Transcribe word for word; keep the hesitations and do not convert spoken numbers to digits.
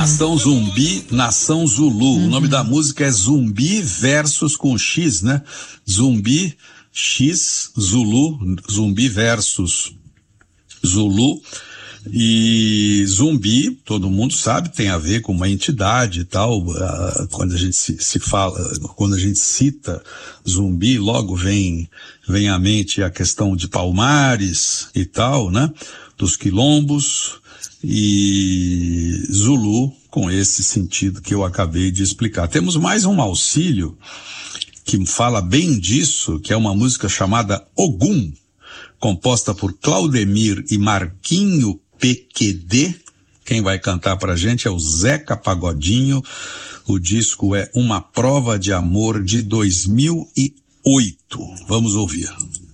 Nação Zumbi, Nação Zulu. Uhum. O nome da música é Zumbi versus com X, né? Zumbi, X, Zulu, Zumbi versus Zulu. E zumbi, todo mundo sabe, tem a ver com uma entidade e tal. Uh, quando a gente se, se fala, quando a gente cita zumbi, logo vem, vem à mente a questão de Palmares e tal, né? Dos quilombos, e Zulu com esse sentido que eu acabei de explicar. Temos mais um auxílio que fala bem disso, que é uma música chamada Ogum, composta por Claudemir e Marquinho P Q D. Quem vai cantar pra gente é o Zeca Pagodinho. O disco é Uma Prova de Amor, de dois mil e oito. Vamos ouvir.